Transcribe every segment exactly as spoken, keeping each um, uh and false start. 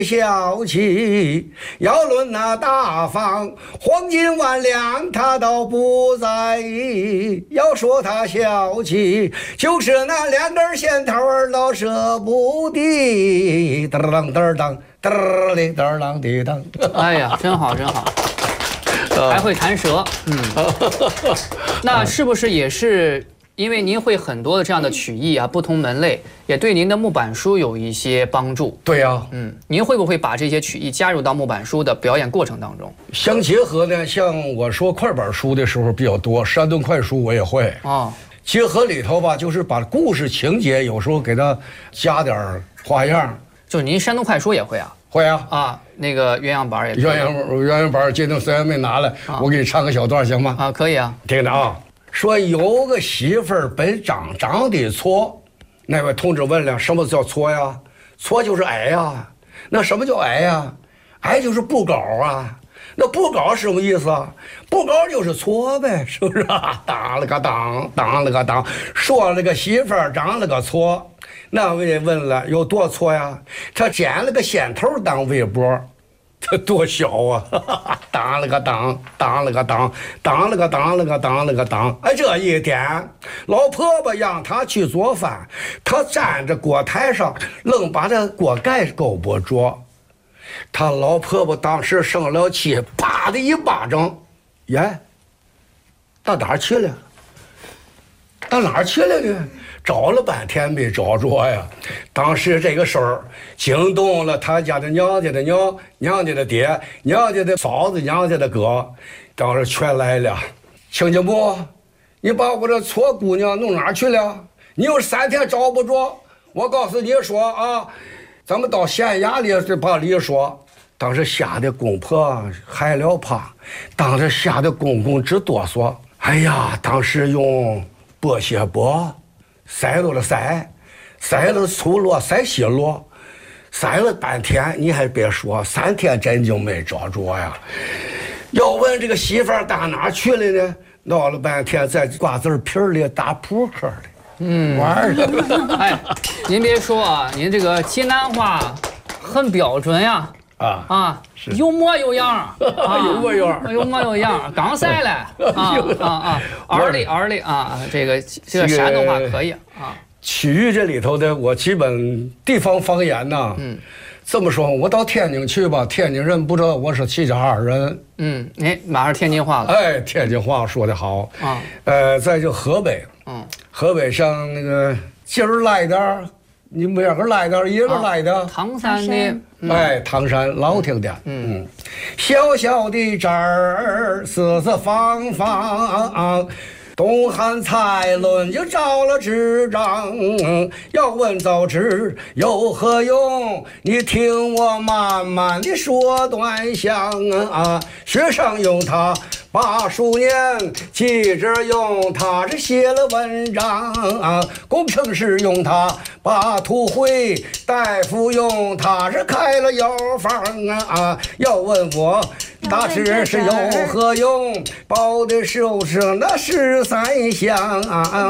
小气，要论那大方，黄金万两他倒不在意。要说他小气，就是那两根线头儿都舍不得。嘚啷嘚啷嘚哩嘚啷滴当。 哎呀，真好真好，还会弹舌。嗯，那是不是也是？因为您会很多的这样的曲艺啊，不同门类也对您的木板书有一些帮助。 对呀、啊， 嗯，您会不会把这些曲艺加入到木板书的表演过程当中？ 相结合呢，像我说快板书的时候比较多，山顿快书我也会。哦，结合里头吧，就是把故事情节有时候给它加点花样。 就是您山东快书也会啊？ 会啊。 啊，那个鸳鸯板也。 鸳鸯鸳鸯板，今天虽然没拿来，啊、我给你唱个小段行吗？ 啊，可以啊。 听着啊。说有个媳妇儿本长长得矬，那位同志问了，什么叫矬呀？矬就是矮呀。那什么叫矮呀？矮就是不高啊。那不高是什么意思啊？不高就是矬呗，是不是啊？当了个当，当了个当，说了个媳妇儿长了个矬。那位问了，有多矬呀？他剪了个线头当围脖。这多小啊！当了个当，当了个当，当了个当了个当了个当。哎，这一天，老婆婆让他去做饭，他站在锅台上，愣把这锅盖勾不着。他老婆婆当时生了气，啪的一巴掌，耶，到哪儿去了？到哪儿去了呢？找了半天没找着呀！当时这个事儿惊动了他家的娘家的娘、娘家的爹、娘家的嫂子、娘家的哥，当时全来了。亲家母，你把我这矬姑娘弄哪儿去了？你有三天找不着。我告诉你说啊，咱们到县衙里去把理说。当时吓得公婆害了怕，当时吓得公公直哆嗦。哎呀，当时用剥蟹帛。塞了了塞，塞了粗罗，塞细罗，塞了半天，你还别说，三天真就没找着呀。要问这个媳妇儿打哪去了呢？闹了半天，在瓜子皮里打扑克的，嗯，玩的。 哎，您别说啊，您这个济南话很标准呀。啊啊，有模有样啊， 有模有样， 有模有样，刚塞了啊啊啊，儿里儿里啊，这个这个山东话可以啊。 曲艺这里头的，我基本地方方言呐，嗯，这么说，我到天津去吧，天津人不知道我是齐齐哈尔人， 嗯，哎，马上天津话了， 哎，天津话说得好啊，呃，再就河北，嗯，河北像那个今儿来点。你们两个来的，一个来的， 唐山的， 哎，唐山老听的，嗯，小小的这儿四四方方，东汉蔡伦就招了执掌，要问早知有何用？你听我慢慢的说端详啊，学生用它。把书念，记者用它是写了文章啊，工程师用它把图绘，大夫用它是开了药方啊。要问我大致是有何用？报的就是那十三香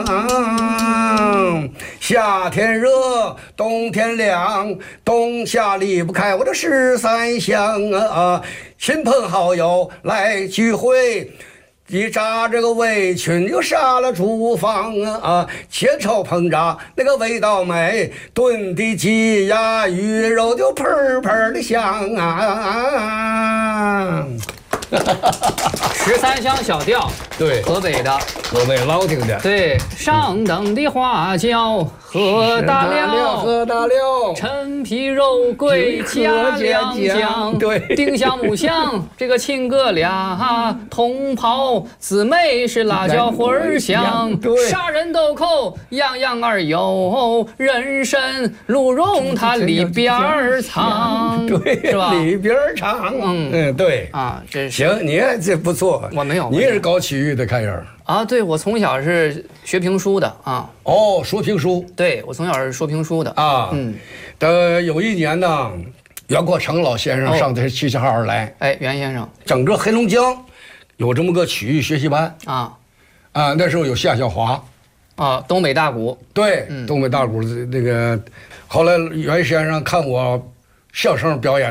啊，夏天热，冬天凉，冬夏离不开我的十三香啊。亲朋好友来聚会，一炸这个围裙又杀了厨房啊，切炒烹炸那个味道美，炖的鸡鸭鱼肉就喷喷的香啊。 十三香小调， 对， 河北的， 河北老听的， 对，上等的花椒。喝大了， 喝大了， 陈皮肉桂加两姜， 对， 丁香木香，这个亲哥俩，茼蒿姊妹是辣椒花儿香，杀人豆蔻样样儿有，人参鹿茸它里边儿藏， 对， 是吧？ 里边儿藏，嗯嗯，对啊，这是行，你这不错， 我没有， 你也是搞曲艺的，看样啊，对，我从小是学评书的啊。 哦，说评书。 对，我从小是说评书的啊。嗯，等有一年呢，袁国成老先生上这齐齐哈尔来。 哎，袁先生， 整个黑龙江有这么个曲艺学习班啊啊，那时候有夏小华啊，东北大鼓。 对，嗯、东北大鼓那个，后来袁先生看我相声表演。